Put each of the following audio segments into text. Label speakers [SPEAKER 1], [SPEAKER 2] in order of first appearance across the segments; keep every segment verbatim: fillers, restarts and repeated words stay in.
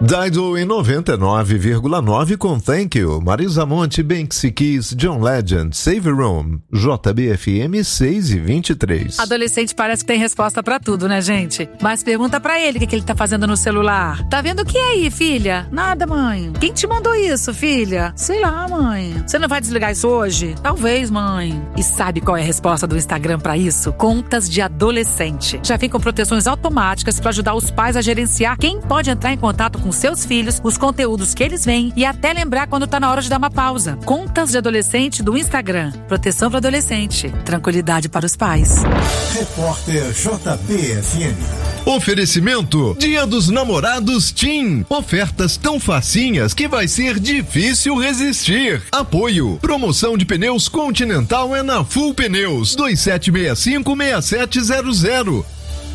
[SPEAKER 1] Dido em noventa e nove vírgula nove com Thank You, Marisa Monte, Banksy Keys, John Legend, Save Room, J B F M seis e vinte e três.
[SPEAKER 2] Adolescente parece que tem resposta pra tudo, né, gente? Mas pergunta pra ele o que, que ele tá fazendo no celular. Tá vendo o que aí, filha? Nada, mãe. Quem te mandou isso, filha? Sei lá, mãe. Você não vai desligar isso hoje? Talvez, mãe. E sabe qual é a resposta do Instagram pra isso? Contas de adolescente. Já vem com proteções automáticas pra ajudar os pais a gerenciar quem pode entrar em contato com seus filhos, os conteúdos que eles veem e até lembrar quando tá na hora de dar uma pausa. Contas de adolescente do Instagram. Proteção para adolescente. Tranquilidade para os pais.
[SPEAKER 3] Repórter J B F M.
[SPEAKER 1] Oferecimento Dia dos Namorados TIM. Ofertas tão facinhas que vai ser difícil resistir. Apoio. Promoção de pneus Continental é na Full Pneus. dois sete seis cinco, seis sete zero zero.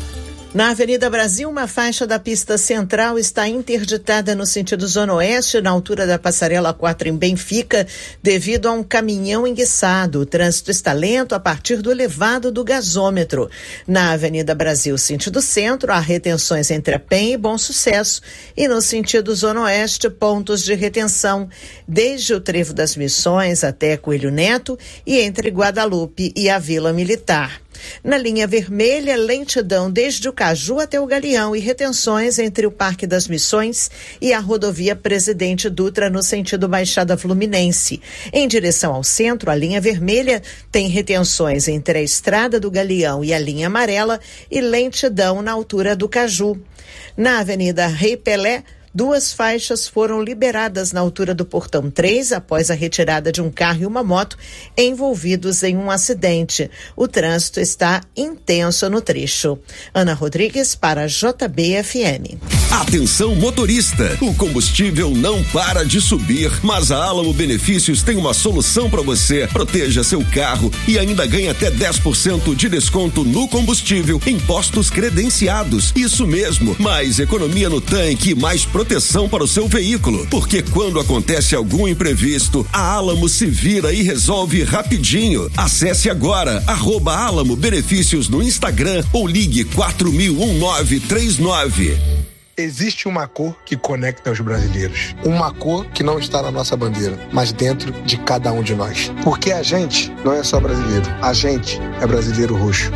[SPEAKER 4] Na Avenida Brasil, uma faixa da pista central está interditada no sentido zona oeste, na altura da passarela quatro em Benfica, devido a um caminhão enguiçado. O trânsito está lento a partir do elevado do gasômetro. Na Avenida Brasil, sentido centro, há retenções entre a Penha e Bom Sucesso. E no sentido zona oeste, pontos de retenção, desde o Trevo das Missões até Coelho Neto e entre Guadalupe e a Vila Militar. Na linha vermelha, lentidão desde o Caju até o Galeão e retenções entre o Parque das Missões e a rodovia Presidente Dutra no sentido Baixada Fluminense. Em direção ao centro, a linha vermelha tem retenções entre a Estrada do Galeão e a linha amarela e lentidão na altura do Caju. Na Avenida Rei Pelé, duas faixas foram liberadas na altura do Portão três após a retirada de um carro e uma moto envolvidos em um acidente. O trânsito está intenso no trecho. Ana Rodrigues para J B F M.
[SPEAKER 5] Atenção motorista, o combustível não para de subir, mas a Álamo Benefícios tem uma solução para você. Proteja seu carro e ainda ganhe até dez por cento de desconto no combustível em postos credenciados. Isso mesmo, mais economia no tanque e mais proteção para o seu veículo, porque quando acontece algum imprevisto, a Álamo se vira e resolve rapidinho. Acesse agora arroba Álamo Benefícios no Instagram ou ligue quatro mil um nove três nove.
[SPEAKER 6] Existe uma cor que conecta os brasileiros. Uma cor que não está na nossa bandeira, mas dentro de cada um de nós. Porque a gente não é só brasileiro. A gente é brasileiro roxo.